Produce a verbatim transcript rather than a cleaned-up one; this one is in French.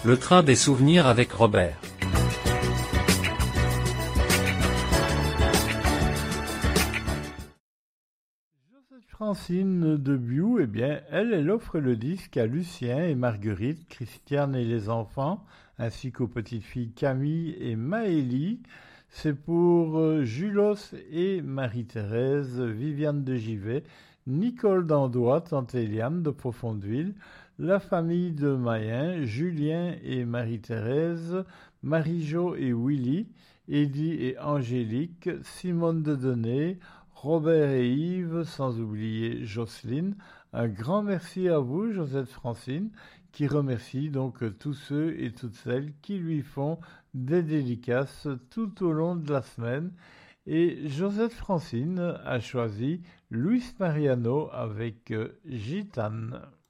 Le train des souvenirs avec Robert. Francine de Biou, eh bien, elle, elle offre le disque à Lucien et Marguerite, Christiane et les enfants, ainsi qu'aux petites filles Camille et Maëlie. C'est pour euh, Julos et Marie-Thérèse, Viviane de Givet, Nicole d'Andois, Tante Eliane de Profondeville, la famille de Mayen, Julien et Marie-Thérèse, Marie-Jo et Willy, Eddie et Angélique, Simone de Denay, Robert et Yves, sans oublier Jocelyne. Un grand merci à vous, Josette Francine, qui remercie donc tous ceux et toutes celles qui lui font des dédicaces tout au long de la semaine. Et Josette Francine a choisi Luis Mariano avec euh, Gitane.